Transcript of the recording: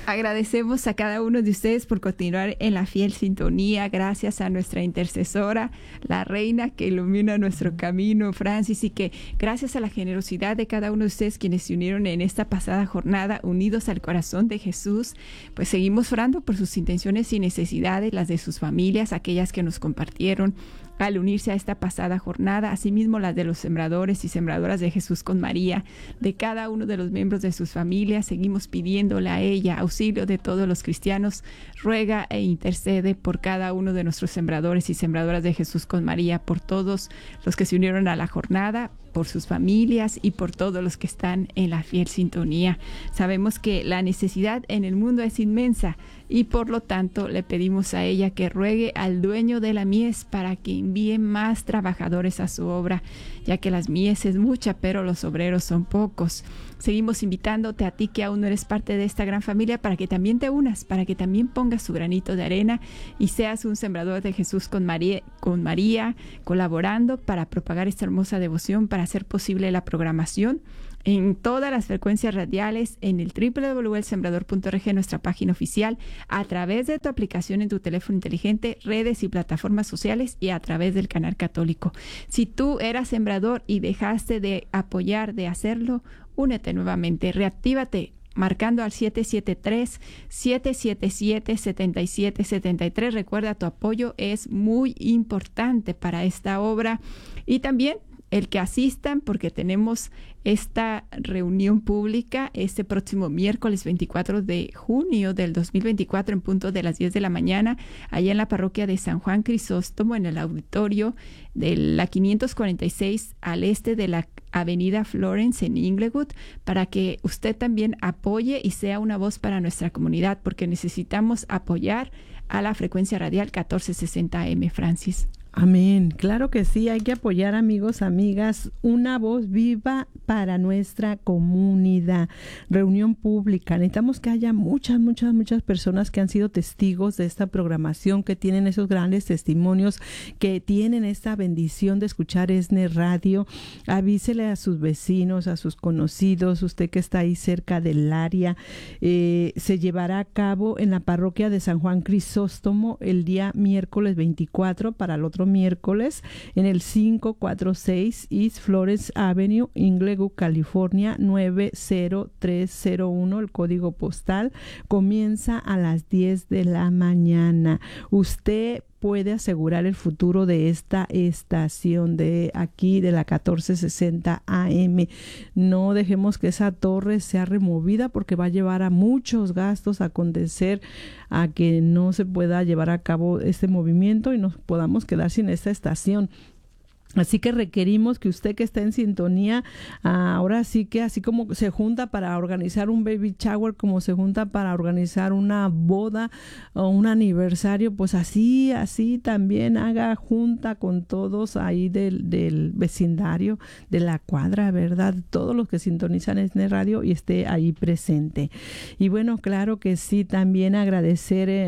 Agradecemos a cada uno de ustedes por continuar en la fiel sintonía. Gracias a nuestra intercesora, la reina que ilumina nuestro camino, Francis, y que gracias a la generosidad de cada uno de ustedes quienes se unieron en esta pasada jornada, unidos al corazón de Jesús, pues seguimos orando por sus intenciones y necesidades, las de sus familias, aquellas que nos compartieron al unirse a esta pasada jornada, asimismo las de los sembradores y sembradoras de Jesús con María, de cada uno de los miembros de sus familias. Seguimos pidiéndole a ella auxilio de todos los cristianos. Ruega e intercede por cada uno de nuestros sembradores y sembradoras de Jesús con María, por todos los que se unieron a la jornada, por sus familias y por todos los que están en la fiel sintonía. Sabemos que la necesidad en el mundo es inmensa y por lo tanto le pedimos a ella que ruegue al dueño de la mies para que envíe más trabajadores a su obra, ya que las mies es mucha, pero los obreros son pocos. Seguimos invitándote a ti que aún no eres parte de esta gran familia para que también te unas, para que también pongas su granito de arena y seas un sembrador de Jesús con María, colaborando para propagar esta hermosa devoción, para hacer posible la programación en todas las frecuencias radiales, en el www.elsembrador.org, nuestra página oficial, a través de tu aplicación en tu teléfono inteligente, redes y plataformas sociales y a través del canal católico. Si tú eras sembrador y dejaste de apoyar, de hacerlo, únete nuevamente, reactívate marcando al 773-777-7773. Recuerda, tu apoyo es muy importante para esta obra y también el que asistan, porque tenemos esta reunión pública este próximo miércoles 24 de junio del 2024 en punto de las 10 de la mañana, allá en la parroquia de San Juan Crisóstomo, en el auditorio de la 546 al este de la avenida Florence en Inglewood, para que usted también apoye y sea una voz para nuestra comunidad, porque necesitamos apoyar a la frecuencia radial 1460 AM, Francis. Amén. Claro que sí, hay que apoyar, amigos, amigas, una voz viva para nuestra comunidad. Reunión pública. Necesitamos que haya muchas personas que han sido testigos de esta programación, que tienen esos grandes testimonios, que tienen esta bendición de escuchar ESNE Radio. Avísele a sus vecinos, a sus conocidos, usted que está ahí cerca del área. Se llevará a cabo en la parroquia de San Juan Crisóstomo el día miércoles 24 para el otro miércoles en el 546 East Florence Avenue, Inglewood, California 90301, el código postal. Comienza a las 10 de la mañana. Usted puede asegurar el futuro de esta estación de aquí, de la 1460 AM. No dejemos que esa torre sea removida, porque va a llevar a muchos gastos a acontecer a que no se pueda llevar a cabo este movimiento y nos podamos quedar sin esta estación. Así que requerimos que usted que está en sintonía, ahora sí que así como se junta para organizar un baby shower, como se junta para organizar una boda o un aniversario, pues así también haga junta con todos ahí del vecindario, de la cuadra, ¿verdad? Todos los que sintonizan ESNE Radio y esté ahí presente. Y bueno, claro que sí, también agradecer